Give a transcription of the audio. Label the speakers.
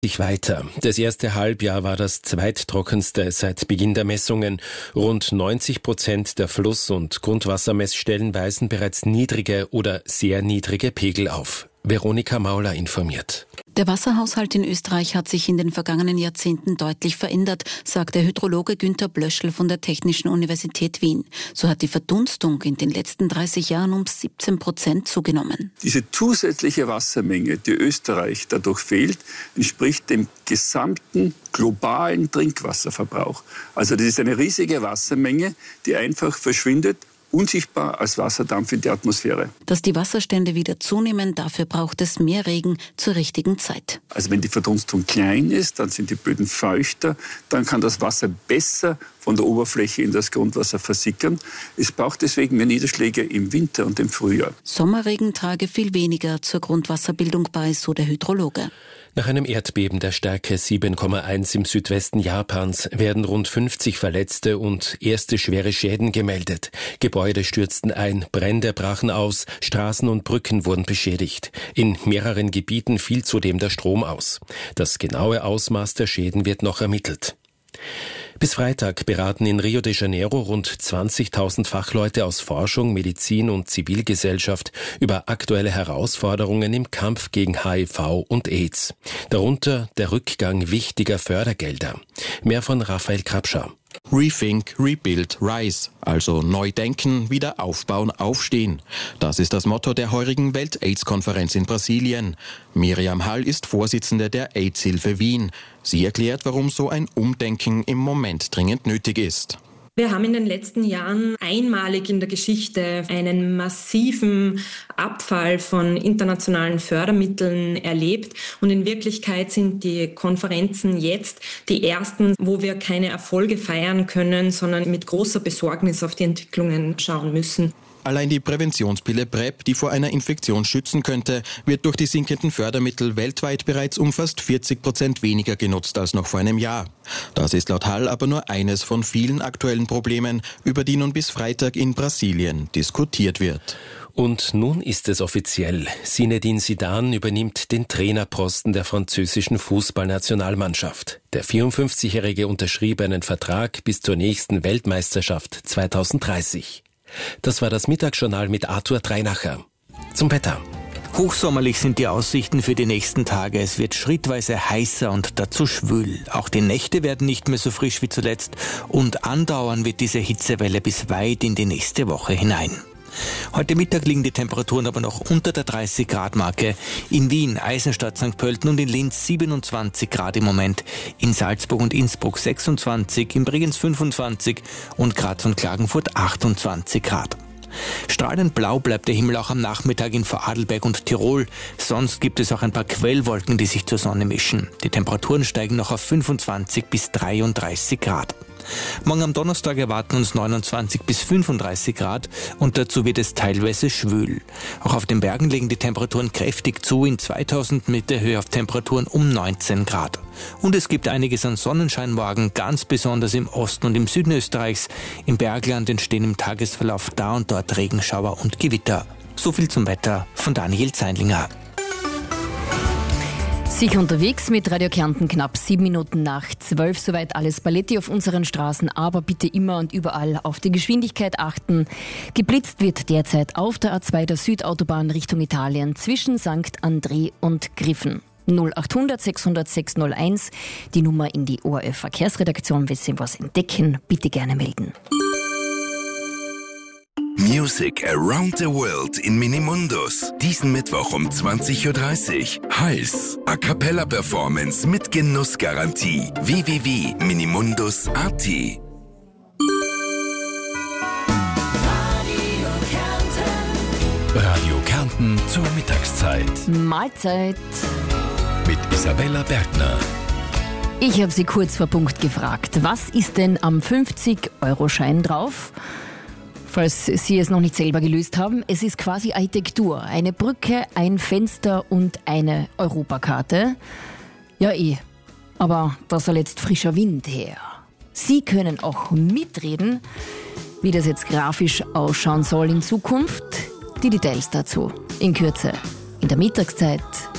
Speaker 1: sich weiter. Das erste Halbjahr war das zweittrockenste seit Beginn der Messungen. Rund 90% der Fluss- und Grundwassermessstellen weisen bereits niedrige oder sehr niedrige Pegel auf. Veronika Mauler informiert.
Speaker 2: Der Wasserhaushalt in Österreich hat sich in den vergangenen Jahrzehnten deutlich verändert, sagt der Hydrologe Günter Blöschl von der Technischen Universität Wien. So hat die Verdunstung in den letzten 30 Jahren um 17% zugenommen.
Speaker 3: Diese zusätzliche Wassermenge, die Österreich dadurch fehlt, entspricht dem gesamten globalen Trinkwasserverbrauch. Also das ist eine riesige Wassermenge, die einfach verschwindet, unsichtbar als Wasserdampf in die Atmosphäre.
Speaker 2: Dass die Wasserstände wieder zunehmen, dafür braucht es mehr Regen zur richtigen Zeit.
Speaker 3: Also wenn die Verdunstung klein ist, dann sind die Böden feuchter, dann kann das Wasser besser von der Oberfläche in das Grundwasser versickern. Es braucht deswegen mehr Niederschläge im Winter und im Frühjahr.
Speaker 2: Sommerregen trage viel weniger zur Grundwasserbildung bei, so der Hydrologe.
Speaker 1: Nach einem Erdbeben der Stärke 7,1 im Südwesten Japans werden rund 50 Verletzte und erste schwere Schäden gemeldet. Gebäude stürzten ein, Brände brachen aus, Straßen und Brücken wurden beschädigt. In mehreren Gebieten fiel zudem der Strom aus. Das genaue Ausmaß der Schäden wird noch ermittelt. Bis Freitag beraten in Rio de Janeiro rund 20.000 Fachleute aus Forschung, Medizin und Zivilgesellschaft über aktuelle Herausforderungen im Kampf gegen HIV und AIDS. Darunter der Rückgang wichtiger Fördergelder. Mehr von Raphael Krapscher.
Speaker 4: Rethink, Rebuild, Rise, also neu denken, wieder aufbauen, aufstehen. Das ist das Motto der heurigen Welt-AIDS-Konferenz in Brasilien. Miriam Hall ist Vorsitzende der AIDS-Hilfe Wien. Sie erklärt, warum so ein Umdenken im Moment dringend nötig ist.
Speaker 5: Wir haben in den letzten Jahren einmalig in der Geschichte einen massiven Abfall von internationalen Fördermitteln erlebt. Und in Wirklichkeit sind die Konferenzen jetzt die ersten, wo wir keine Erfolge feiern können, sondern mit großer Besorgnis auf die Entwicklungen schauen müssen.
Speaker 4: Allein die Präventionspille PrEP, die vor einer Infektion schützen könnte, wird durch die sinkenden Fördermittel weltweit bereits um fast 40% weniger genutzt als noch vor einem Jahr. Das ist laut Hall aber nur eines von vielen aktuellen Problemen, über die nun bis Freitag in Brasilien diskutiert wird.
Speaker 1: Und nun ist es offiziell. Zinedine Zidane übernimmt den Trainerposten der französischen Fußballnationalmannschaft. Der 54-Jährige unterschrieb einen Vertrag bis zur nächsten Weltmeisterschaft 2030. Das war das Mittagsjournal mit Arthur Dreinacher. Zum Wetter.
Speaker 6: Hochsommerlich sind die Aussichten für die nächsten Tage. Es wird schrittweise heißer und dazu schwül. Auch die Nächte werden nicht mehr so frisch wie zuletzt und andauern wird diese Hitzewelle bis weit in die nächste Woche hinein. Heute Mittag liegen die Temperaturen aber noch unter der 30-Grad-Marke. In Wien, Eisenstadt, St. Pölten und in Linz 27 Grad im Moment. In Salzburg und Innsbruck 26, in Bregenz 25 und Graz und Klagenfurt 28 Grad. Strahlend blau bleibt der Himmel auch am Nachmittag in Vorarlberg und Tirol. Sonst gibt es auch ein paar Quellwolken, die sich zur Sonne mischen. Die Temperaturen steigen noch auf 25 bis 33 Grad. Morgen am Donnerstag erwarten uns 29 bis 35 Grad und dazu wird es teilweise schwül. Auch auf den Bergen legen die Temperaturen kräftig zu, in 2000 Meter Höhe auf Temperaturen um 19 Grad. Und es gibt einiges an Sonnenschein morgen, ganz besonders im Osten und im Süden Österreichs. Im Bergland entstehen im Tagesverlauf da und dort Regenschauer und Gewitter. So viel zum Wetter von Daniel Zeinlinger.
Speaker 7: Sicher unterwegs mit Radio Kärnten, knapp 7 Minuten nach 12. Soweit alles Paletti auf unseren Straßen, aber bitte immer und überall auf die Geschwindigkeit achten. Geblitzt wird derzeit auf der A2 der Südautobahn Richtung Italien zwischen St. André und Griffen. 0800 600 601, die Nummer in die ORF Verkehrsredaktion. Wenn Sie was entdecken, bitte gerne melden.
Speaker 8: Music Around the World in Minimundus. Diesen Mittwoch um 20.30 Uhr. Heiß. A Cappella Performance mit Genussgarantie. www.minimundus.at.
Speaker 1: Radio Kärnten zur Mittagszeit.
Speaker 7: Mahlzeit.
Speaker 1: Mit Isabella Bergner.
Speaker 7: Ich habe Sie kurz vor Punkt gefragt. Was ist denn am 50-Euro-Schein drauf? Falls Sie es noch nicht selber gelöst haben, es ist quasi Architektur. Eine Brücke, ein Fenster und eine Europakarte. Ja aber da soll jetzt frischer Wind her. Sie können auch mitreden, wie das jetzt grafisch ausschauen soll in Zukunft. Die Details dazu in Kürze in der Mittagszeit